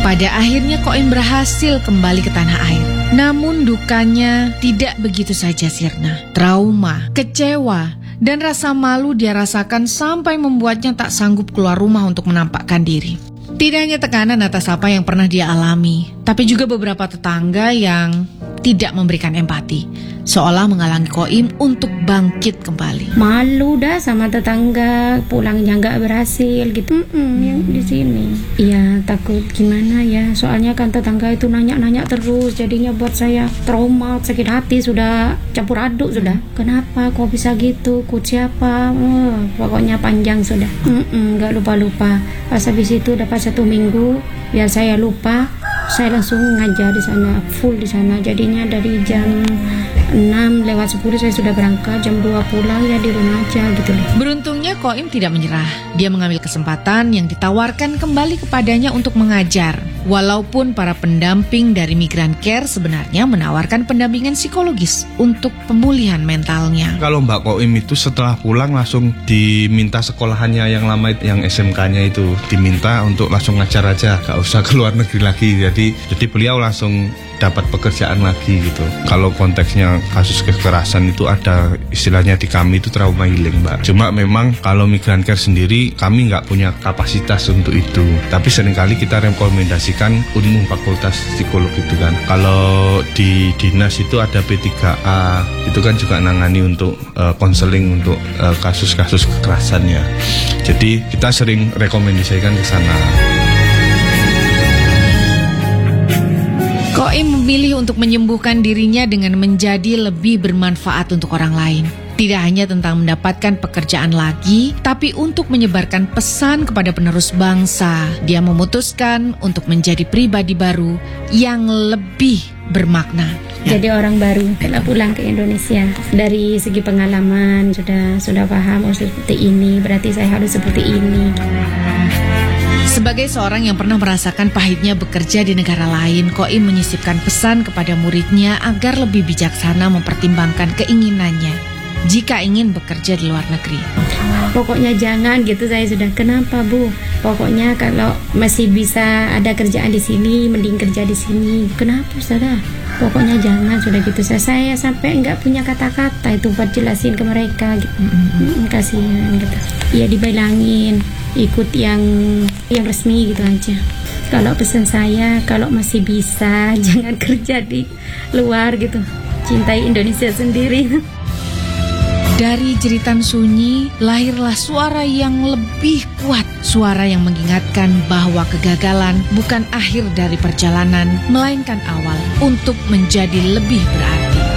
Pada akhirnya Koim berhasil kembali ke tanah air. Namun dukanya tidak begitu saja sirna. Trauma, kecewa, dan rasa malu dia rasakan sampai membuatnya tak sanggup keluar rumah untuk menampakkan diri. Tidak hanya tekanan atas apa yang pernah dia alami, tapi juga beberapa tetangga yang tidak memberikan empati, seolah menghalangi Koim untuk bangkit kembali. Malu dah sama tetangga, pulangnya nggak berhasil gitu. Yang di sini. Iya, takut gimana ya, soalnya kan tetangga itu nanya-nanya terus, jadinya buat saya trauma, sakit hati, sudah campur aduk sudah. Kenapa kok bisa gitu? Kut siapa? Pokoknya panjang sudah. Nggak lupa-lupa. Pas habis itu dapat 1 minggu, biar saya lupa, saya langsung ngajar di sana, full di sana. Jadinya dari jam 6:10 saya sudah berangkat, jam 2 pulang, ya di rumah aja gitu loh. Beruntungnya Koim tidak menyerah. Dia mengambil kesempatan yang ditawarkan kembali kepadanya untuk mengajar. Walaupun para pendamping dari Migran Care sebenarnya menawarkan pendampingan psikologis untuk pemulihan mentalnya. Kalau Mbak Koim itu setelah pulang langsung diminta sekolahannya yang lama, yang SMK-nya itu diminta untuk langsung ngajar aja, gak usah ke luar negeri lagi. Jadi beliau langsung dapat pekerjaan lagi gitu. Kalau konteksnya kasus kekerasan itu ada istilahnya di kami itu trauma healing, Mbak. Cuma memang kalau Migran Care sendiri kami nggak punya kapasitas untuk itu. Tapi seringkali kita rekomendasikan Unmu Fakultas Psikolog itu kan. Kalau di dinas itu ada P3A, itu kan juga nangani untuk konseling untuk kasus-kasus kekerasannya. Jadi kita sering rekomendasikan ke sana. Koim memilih untuk menyembuhkan dirinya dengan menjadi lebih bermanfaat untuk orang lain. Tidak hanya tentang mendapatkan pekerjaan lagi, tapi untuk menyebarkan pesan kepada penerus bangsa. Dia memutuskan untuk menjadi pribadi baru yang lebih bermakna. Jadi orang baru setelah pulang ke Indonesia. Dari segi pengalaman sudah paham, seperti ini, berarti saya harus seperti ini. Sebagai seorang yang pernah merasakan pahitnya bekerja di negara lain, Koim menyisipkan pesan kepada muridnya agar lebih bijaksana mempertimbangkan keinginannya jika ingin bekerja di luar negeri. Pokoknya jangan gitu, saya sudah. Kenapa Bu? Pokoknya kalau masih bisa ada kerjaan di sini, mending kerja di sini. Kenapa saudara? Pokoknya jangan, sudah gitu. Saya sampai nggak punya kata-kata itu buat jelasin ke mereka gitu. Kasihan gitu. Ya dibilangin ikut yang resmi gitu aja. Kalau pesan saya, kalau masih bisa jangan kerja di luar gitu. Cintai Indonesia sendiri. Dari jeritan sunyi, lahirlah suara yang lebih kuat. Suara yang mengingatkan bahwa kegagalan bukan akhir dari perjalanan, melainkan awal untuk menjadi lebih berarti.